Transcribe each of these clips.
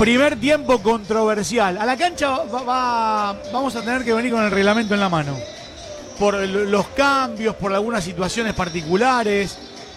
Primer tiempo controversial. A la cancha vamos a tener que venir con el reglamento en la mano. Por los cambios, por algunas situaciones particulares.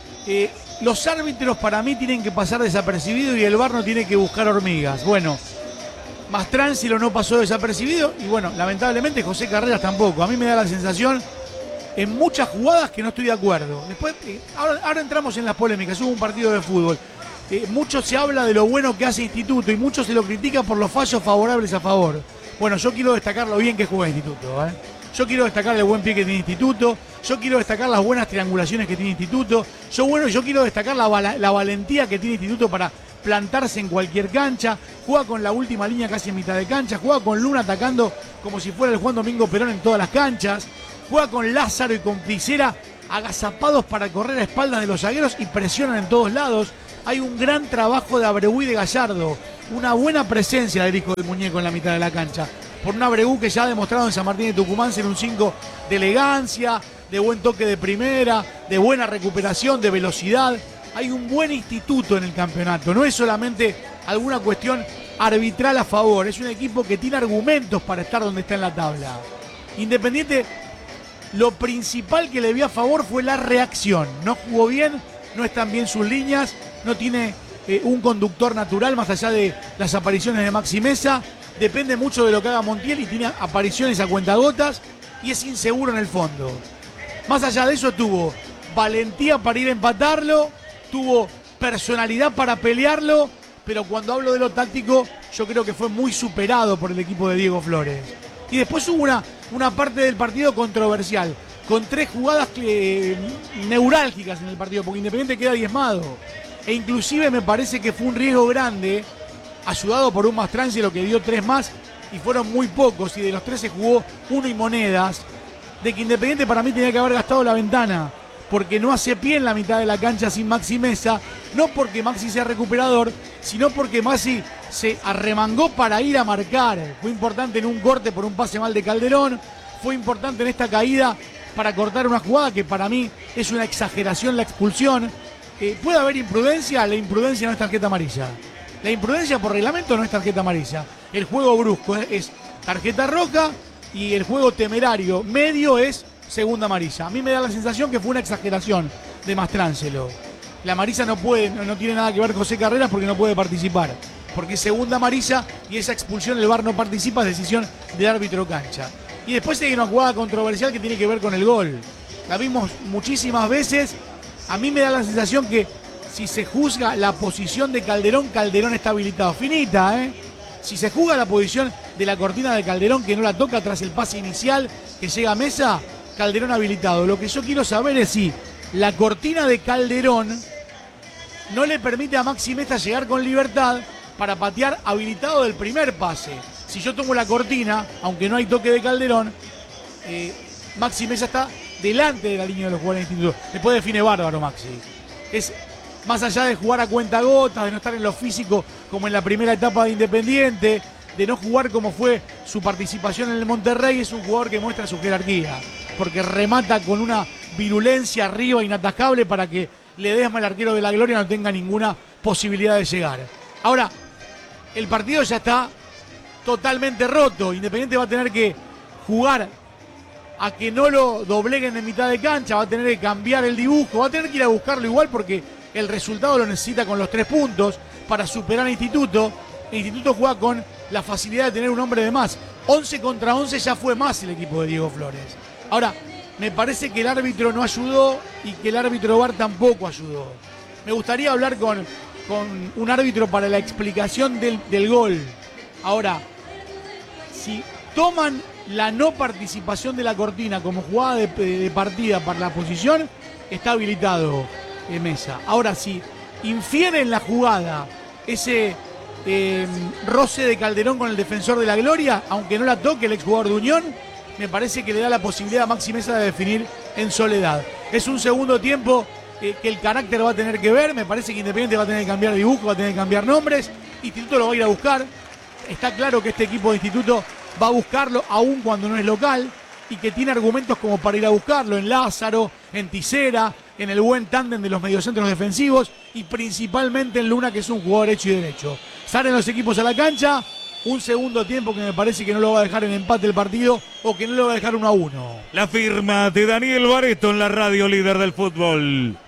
Los árbitros para mí tienen que pasar desapercibidos y el VAR no tiene que buscar hormigas. Bueno, Mastránzilo no pasó desapercibido y bueno, lamentablemente José Carreras tampoco. A mí me da la sensación en muchas jugadas que no estoy de acuerdo. Después, ahora entramos en las polémicas. Hubo un partido de fútbol. Mucho se habla de lo bueno que hace Instituto y mucho se lo critica por los fallos favorables a favor. Bueno, yo quiero destacar lo bien que juega Instituto. Yo quiero destacar el buen pie que tiene Instituto. Yo quiero destacar las buenas triangulaciones que tiene Instituto. Yo quiero destacar la valentía que tiene Instituto para plantarse en cualquier cancha. Juega con la última línea casi en mitad de cancha. Juega con Luna atacando como si fuera el Juan Domingo Perón en todas las canchas. Juega con Lázaro y con Picera agazapados para correr a espaldas de los zagueros y presionan en todos lados. Hay un gran trabajo de Abreu y de Gallardo. Una buena presencia del hijo del muñeco en la mitad de la cancha. Por un Abreu que ya ha demostrado en San Martín de Tucumán ser un 5 de elegancia, de buen toque de primera, de buena recuperación, de velocidad. Hay un buen Instituto en el campeonato. No es solamente alguna cuestión arbitral a favor. Es un equipo que tiene argumentos para estar donde está en la tabla. Independiente, lo principal que le vio a favor fue la reacción. No jugó bien, no están bien sus líneas, no tiene un conductor natural más allá de las apariciones de Maxi Mesa. Depende mucho de lo que haga Montiel y tiene apariciones a cuentagotas y es inseguro en el fondo. Más allá de eso tuvo valentía para ir a empatarlo, tuvo personalidad para pelearlo, pero cuando hablo de lo táctico yo creo que fue muy superado por el equipo de Diego Flores. Y después hubo una parte del partido controversial, con 3 jugadas neurálgicas en el partido, porque Independiente queda diezmado. E inclusive me parece que fue un riesgo grande, ayudado por un Mastránzilo que dio 3 más, y fueron muy pocos, y de los 3 se jugó 1 y monedas, de que Independiente para mí tenía que haber gastado la ventana, porque no hace pie en la mitad de la cancha sin Maxi Mesa, no porque Maxi sea recuperador, sino porque Maxi se arremangó para ir a marcar. Fue importante en un corte por un pase mal de Calderón, fue importante en esta caída para cortar una jugada que para mí es una exageración la expulsión. ¿Puede haber imprudencia? La imprudencia no es tarjeta amarilla. La imprudencia por reglamento no es tarjeta amarilla. El juego brusco es tarjeta roja y el juego temerario medio es segunda amarilla. A mí me da la sensación que fue una exageración de Mastránzelo. La amarilla no tiene nada que ver con José Carreras porque no puede participar. Porque es segunda amarilla y esa expulsión el VAR no participa, es decisión del árbitro cancha. Y después hay una jugada controversial que tiene que ver con el gol. La vimos muchísimas veces. A mí me da la sensación que si se juzga la posición de Calderón, Calderón está habilitado. Finita, ¿eh? Si se juzga la posición de la cortina de Calderón, que no la toca tras el pase inicial que llega a Mesa, Calderón habilitado. Lo que yo quiero saber es si la cortina de Calderón no le permite a Maxi Mesa llegar con libertad para patear habilitado del primer pase. Si yo tomo la cortina, aunque no hay toque de Calderón, Maxi Mesa está delante de la línea de los jugadores de Instituto. Después define bárbaro Maxi. Es más allá de jugar a cuentagotas, de no estar en lo físico como en la primera etapa de Independiente, de no jugar como fue su participación en el Monterrey, es un jugador que muestra su jerarquía, porque remata con una virulencia arriba inatajable para que Ledesma, el arquero de la Gloria, no tenga ninguna posibilidad de llegar. Ahora, el partido ya está totalmente roto. Independiente va a tener que jugar a que no lo dobleguen en mitad de cancha, va a tener que cambiar el dibujo, va a tener que ir a buscarlo igual porque el resultado lo necesita con los 3 puntos para superar a Instituto. El Instituto juega con la facilidad de tener un hombre de más. 11 contra 11 ya fue más el equipo de Diego Flores. Ahora, me parece que el árbitro no ayudó y que el árbitro VAR tampoco ayudó. Me gustaría hablar con un árbitro para la explicación del gol. Ahora, si toman la no participación de la cortina como jugada de partida para la posición, está habilitado Mesa. Ahora, si infieren la jugada ese roce de Calderón con el defensor de la Gloria, aunque no la toque el exjugador de Unión, me parece que le da la posibilidad a Maxi Mesa de definir en soledad. Es un segundo tiempo que el carácter va a tener que ver. Me parece que Independiente va a tener que cambiar dibujo, va a tener que cambiar nombres. Instituto lo va a ir a buscar. Está claro que este equipo de Instituto va a buscarlo aún cuando no es local y que tiene argumentos como para ir a buscarlo en Lázaro, en Tisera, en el buen tándem de los mediocentros defensivos y principalmente en Luna, que es un jugador hecho y derecho. Salen los equipos a la cancha, un segundo tiempo que me parece que no lo va a dejar en empate el partido o que no lo va a dejar 1-1. La firma de Daniel Bareto en la radio líder del fútbol.